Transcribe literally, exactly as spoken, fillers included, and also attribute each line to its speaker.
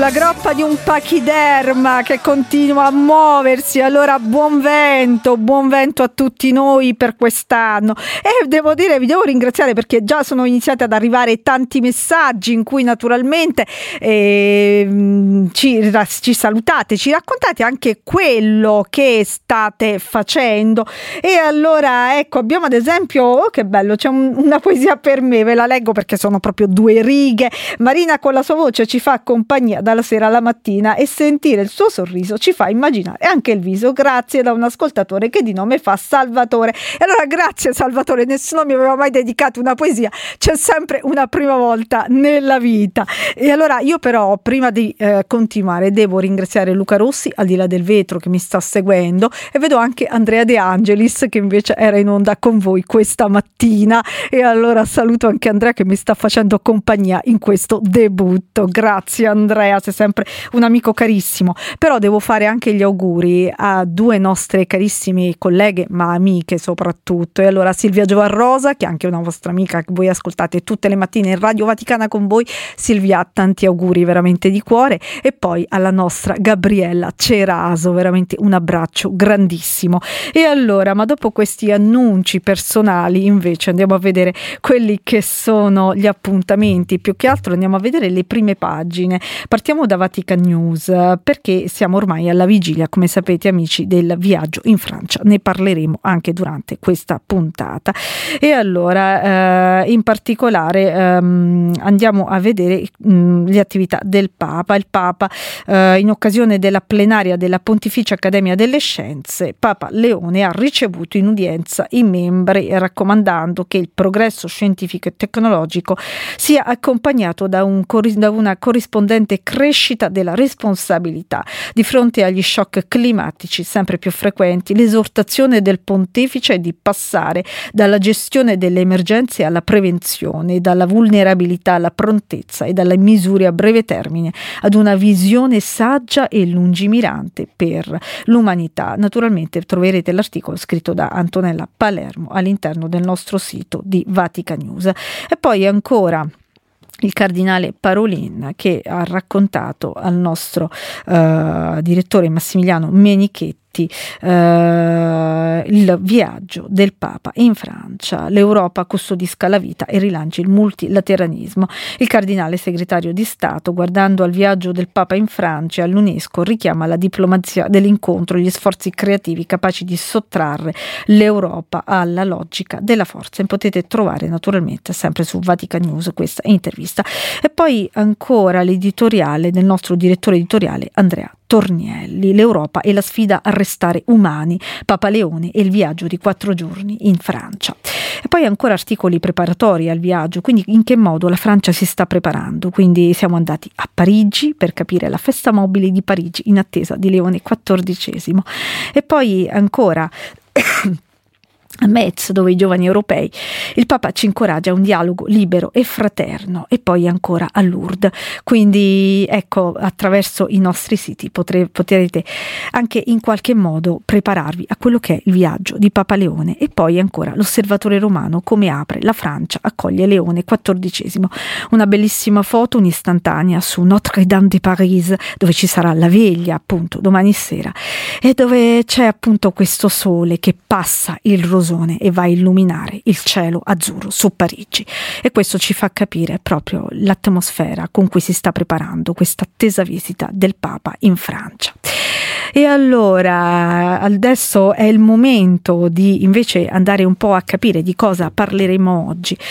Speaker 1: La groppa di un pachiderma che continua a muoversi. Allora buon vento, buon vento a tutti noi per quest'anno. E devo dire, vi devo ringraziare perché già sono iniziati ad arrivare tanti messaggi in cui naturalmente eh, ci, ci salutate, ci raccontate anche quello che state facendo. E allora ecco, abbiamo ad esempio, oh che bello, c'è un, una poesia per me, ve la leggo perché sono proprio due righe. Marina con la sua voce ci fa compagnia dalla sera alla mattina e sentire il suo sorriso ci fa immaginare anche il viso. Grazie, da un ascoltatore che di nome fa Salvatore. E allora grazie Salvatore, nessuno mi aveva mai dedicato una poesia, c'è sempre una prima volta nella vita. E allora io però prima di eh, continuare devo ringraziare Luca Rossi al di là del vetro che mi sta seguendo, e vedo anche Andrea De Angelis che invece era in onda con voi questa mattina, e allora saluto anche Andrea che mi sta facendo compagnia in questo debutto. Grazie Andrea, sei sempre un amico carissimo. Però devo fare anche gli auguri a due nostre carissime colleghe, ma amiche soprattutto. E allora Silvia Giovarrosa, che è anche una vostra amica che voi ascoltate tutte le mattine in Radio Vaticana con voi. Silvia, tanti auguri veramente di cuore. E poi alla nostra Gabriella Ceraso, veramente un abbraccio grandissimo. E allora, ma dopo questi annunci personali invece andiamo a vedere quelli che sono gli appuntamenti. Più che altro andiamo a vedere le prime pagine. Partiamo da Vatican News perché siamo ormai alla vigilia, come sapete amici, del viaggio in Francia. Ne parleremo anche durante questa puntata. E allora eh, in particolare ehm, andiamo a vedere mh, le attività del Papa. Il Papa eh, in occasione della plenaria della Pontificia Accademia delle Scienze, Papa Leone ha ricevuto in udienza i membri raccomandando che il progresso scientifico e tecnologico sia accompagnato da, un, da una corrispondente crescita della responsabilità di fronte agli shock climatici sempre più frequenti. L'esortazione del pontefice è di passare dalla gestione delle emergenze alla prevenzione, dalla vulnerabilità alla prontezza e dalle misure a breve termine ad una visione saggia e lungimirante per l'umanità. Naturalmente troverete l'articolo scritto da Antonella Palermo all'interno del nostro sito di Vatican News. E poi ancora il cardinale Parolin che ha raccontato al nostro uh, direttore Massimiliano Menichetti Uh, il viaggio del Papa in Francia. L'Europa custodisca la vita e rilanci il multilateralismo. Il cardinale segretario di Stato, guardando al viaggio del Papa in Francia e all'UNESCO, richiama la diplomazia dell'incontro, gli sforzi creativi capaci di sottrarre l'Europa alla logica della forza. E potete trovare naturalmente sempre su Vatican News questa intervista. E poi ancora l'editoriale del nostro direttore editoriale Andrea Tornielli, l'Europa e la sfida a restare umani, Papa Leone e il viaggio di quattro giorni in Francia. E poi ancora articoli preparatori al viaggio, quindi in che modo la Francia si sta preparando. Quindi siamo andati a Parigi per capire la festa mobile di Parigi in attesa di Leone quattordicesimo. E poi ancora a Metz, dove i giovani europei, il Papa ci incoraggia a un dialogo libero e fraterno. E poi ancora a Lourdes. Quindi ecco, attraverso i nostri siti potre, potrete anche in qualche modo prepararvi a quello che è il viaggio di Papa Leone. E poi ancora l'Osservatore Romano, come apre la Francia, accoglie Leone quattordicesimo. Una bellissima foto, un'istantanea su Notre-Dame de Paris, dove ci sarà la veglia appunto domani sera, e dove c'è appunto questo sole che passa il rosone e va a illuminare il cielo azzurro su Parigi. E questo ci fa capire proprio l'atmosfera con cui si sta preparando questa attesa visita del Papa in Francia. E allora adesso è il momento di invece andare un po' a capire di cosa parleremo oggi.